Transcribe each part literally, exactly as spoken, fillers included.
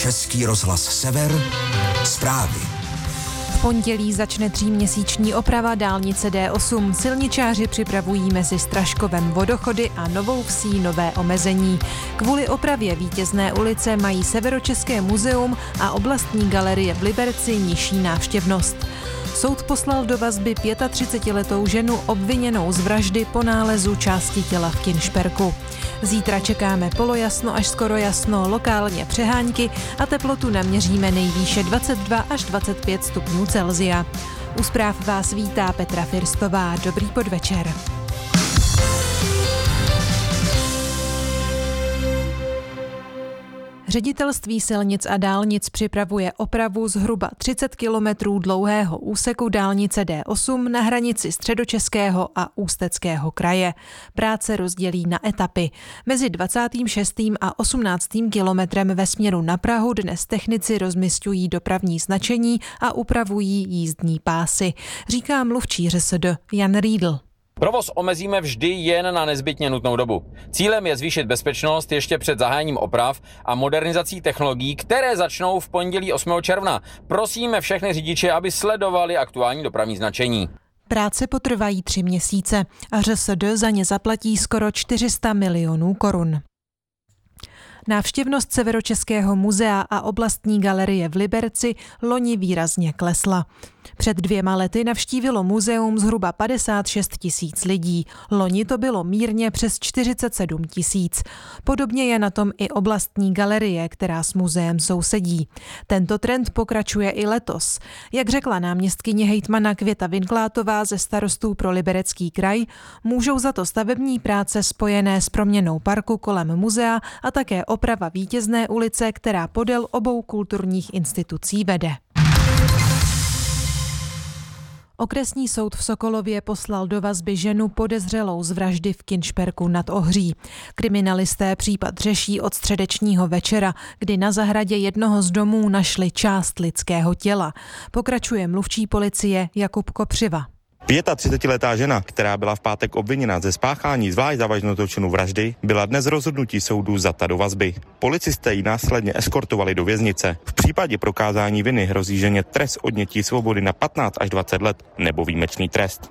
Český rozhlas Sever, zprávy. V pondělí začne tříměsíční oprava dálnice D osm. Silničáři připravují mezi Straškovem Vodochody a Novou Vsí nové omezení. Kvůli opravě Vítězné ulice mají Severočeské muzeum a oblastní galerie v Liberci nižší návštěvnost. Soud poslal do vazby třicetiletou ženu obviněnou z vraždy po nálezu části těla v Kinšperku. Zítra čekáme polojasno až skoro jasno, lokálně přehánky a teplotu naměříme nejvýše dvacet dva až dvacet pět stupňů Celsia. U zpráv vás vítá Petra Firstová. Dobrý podvečer. Ředitelství silnic a dálnic připravuje opravu zhruba třicet kilometrů dlouhého úseku dálnice D osm na hranici Středočeského a Ústeckého kraje. Práce rozdělí na etapy. Mezi dvacátým šestým a osmnáctým kilometrem ve směru na Prahu dnes technici rozmisťují dopravní značení a upravují jízdní pásy, říká mluvčí ŘSD Jan Riedl. Provoz omezíme vždy jen na nezbytně nutnou dobu. Cílem je zvýšit bezpečnost ještě před zahájením oprav a modernizací technologií, které začnou v pondělí osmého června. Prosíme všechny řidiče, aby sledovali aktuální dopravní značení. Práce potrvají tři měsíce a ŘSD za ně zaplatí skoro čtyři sta milionů korun. Návštěvnost Severočeského muzea a oblastní galerie v Liberci loni výrazně klesla. Před dvěma lety navštívilo muzeum zhruba padesát šest tisíc lidí. Loni to bylo mírně přes čtyřicet sedm tisíc. Podobně je na tom i oblastní galerie, která s muzeem sousedí. Tento trend pokračuje i letos. Jak řekla náměstkyně hejtmana Květa Vinklátová ze Starostů pro Liberecký kraj, můžou za to stavební práce spojené s proměnou parku kolem muzea a také oprava Vítězné ulice, která podél obou kulturních institucí vede. Okresní soud v Sokolově poslal do vazby ženu podezřelou z vraždy v Kinšperku nad Ohří. Kriminalisté případ řeší od středečního večera, kdy na zahradě jednoho z domů našli část lidského těla. Pokračuje mluvčí policie Jakub Kopřiva. třicetiletá žena, která byla v pátek obviněna ze spáchání zvlášť závažného zločinu vraždy, byla dnes rozhodnutí soudu vzata do vazby. Policisté ji následně eskortovali do věznice. V případě prokázání viny hrozí ženě trest odnětí svobody na patnáct až dvacet let nebo výjimečný trest.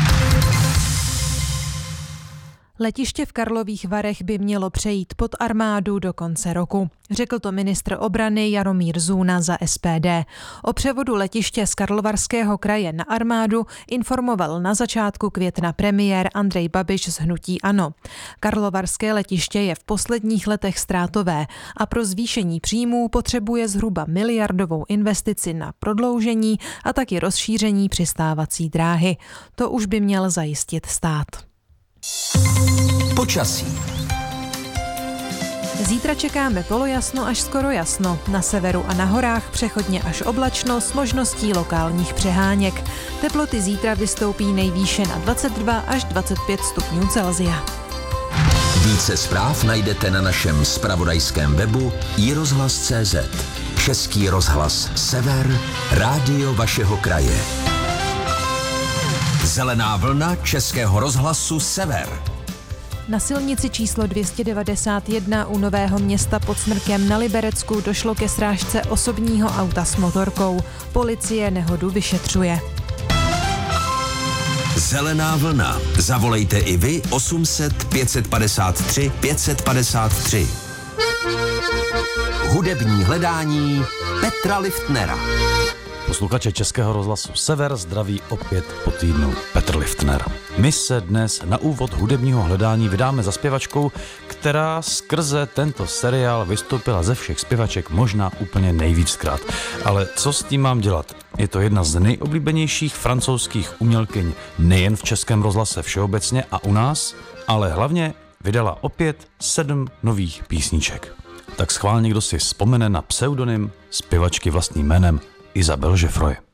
Letiště v Karlových Varech by mělo přejít pod armádu do konce roku. Řekl to ministr obrany Jaromír Zůna za S P D. O převodu letiště z Karlovarského kraje na armádu informoval na začátku května premiér Andrej Babiš z hnutí ANO. Karlovarské letiště je v posledních letech ztrátové a pro zvýšení příjmů potřebuje zhruba miliardovou investici na prodloužení a taky rozšíření přistávací dráhy. To už by měl zajistit stát. Počasí. Zítra čekáme polojasno až skoro jasno. Na severu a na horách přechodně až oblačno s možností lokálních přeháněk. Teploty zítra vystoupí nejvýše na dvacet dva až dvacet pět stupňů Celsia. Více zpráv najdete na našem zpravodajském webu i rozhlas tečka cé zet. Český rozhlas Sever, rádio vašeho kraje. Zelená vlna Českého rozhlasu Sever. Na silnici číslo dvě stě devadesát jedna u Nového Města pod Smrkem na Liberecku došlo ke srážce osobního auta s motorkou. Policie nehodu vyšetřuje. Zelená vlna. Zavolejte i vy osm set pět padesát tři pět padesát tři. Hudební hledání Petra Liftnera. Posluchače Českého rozhlasu Sever zdraví opět po týdnu Petr Liftner. My se dnes na úvod hudebního hledání vydáme za zpěvačkou, která skrze tento seriál vystoupila ze všech zpěvaček možná úplně nejvíckrát. Ale co s tím mám dělat? Je to jedna z nejoblíbenějších francouzských umělkyň nejen v Českém rozhlase všeobecně a u nás, ale hlavně vydala opět sedm nových písniček. Tak schválně, kdo si vzpomene na pseudonym zpěvačky vlastním jménem Isabelle Geffroy.